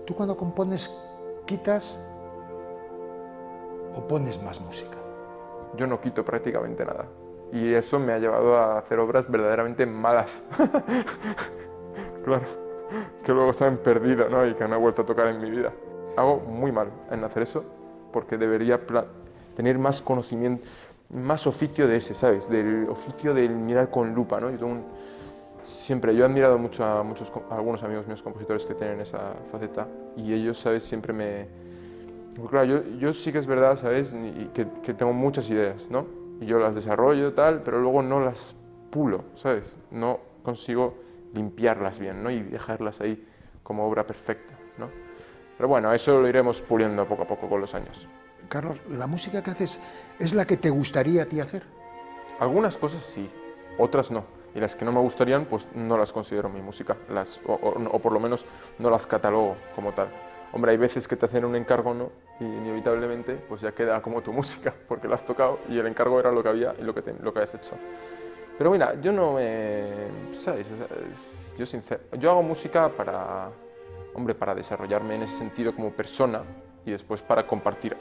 ¿Tú cuando compones quitas o pones más música? Yo no quito prácticamente nada. Y eso me ha llevado a hacer obras verdaderamente malas. Claro, que luego se han perdido, ¿no? Y que no he vuelto a tocar en mi vida. Hago muy mal en hacer eso porque debería tener más conocimiento, más oficio de ese, ¿sabes? Del oficio del mirar con lupa, ¿no? Siempre, yo he admirado mucho a algunos amigos míos compositores que tienen esa faceta y ellos, ¿sabes? Siempre Porque claro, yo sí que es verdad, ¿sabes? Que tengo muchas ideas, ¿no? Y yo las desarrollo, tal, pero luego no las pulo, ¿sabes? No consigo limpiarlas bien, ¿no? Y dejarlas ahí como obra perfecta, ¿no? Pero bueno, eso lo iremos puliendo poco a poco con los años. Carlos, ¿la música que haces es la que te gustaría a ti hacer? Algunas cosas sí, otras no. Y las que no me gustarían, pues no las considero mi música, o por lo menos no las catalogo como tal. Hombre, hay veces que te hacen un encargo, ¿no? Y inevitablemente, pues ya queda como tu música, porque la has tocado y el encargo era lo que había y lo que has hecho. Pero mira, yo no me... ¿Sabes? O sea, yo hago música para, hombre, para desarrollarme en ese sentido como persona y después para compartir